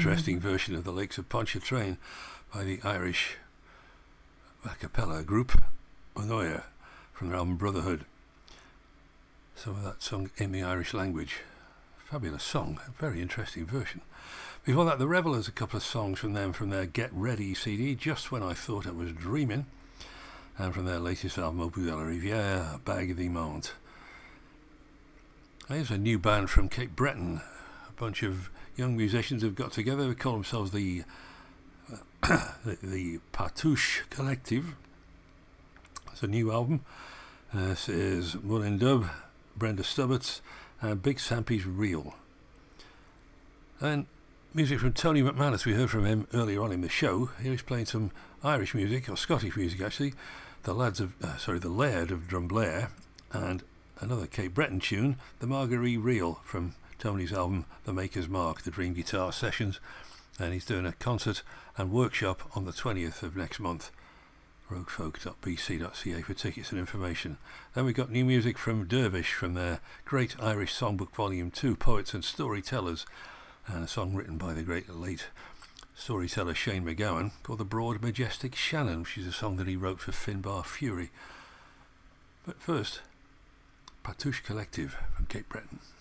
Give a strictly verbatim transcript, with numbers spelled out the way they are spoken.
interesting version of The Lakes of Pontchartrain by the Irish a cappella group Manoia from their album Brotherhood. Some of that sung in the Irish language. Fabulous song, a very interesting version. Before that, The Revellers, a couple of songs from them from their Get Ready C D, Just When I Thought I Was Dreaming, and from their latest album Au bout de la rivière, Bague des Monts. Here's a new band from Cape Breton. A bunch of young musicians have got together. They call themselves the uh, the, the Partouche Collective. It's a new album. Uh, this is Moulin Dub, Brenda Stubbets, and Big Sampy's Reel. And music from Tony McManus. We heard from him earlier on in the show. Here he's playing some Irish music, or Scottish music actually. The lads of, uh, sorry, the Laird of Drumblair, and another Cape Breton tune, the Marguerite Reel from Tony's album The Maker's Mark, the Dream Guitar Sessions. And he's doing a concert and workshop on the twentieth of next month. roguefolk dot b c dot c a for tickets and information. Then we got new music from Dervish from their Great Irish Songbook Volume two, Poets and Storytellers, and a song written by the great late storyteller Shane MacGowan called The Broad Majestic Shannon, which is a song that he wrote for Finbar Fury. But first, Partouche Collective from Cape Breton.